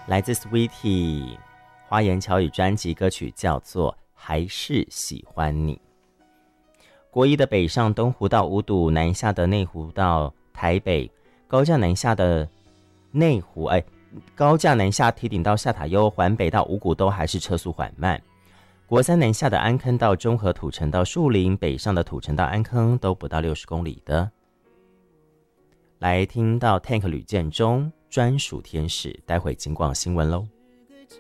来自 Sweetie 花言巧语专辑，歌曲叫做《还是喜欢你》。国一的北上东湖到五堵，南下的内湖到台北，高架南下的内湖，高架南下堤顶到下塔悠，环北到五股都还是车速缓慢。国三南下的安坑到中和土城到树林，北上的土城到安坑都不到60公里的。来听到 Tank 吕建中专属天使，待会金广新闻喽。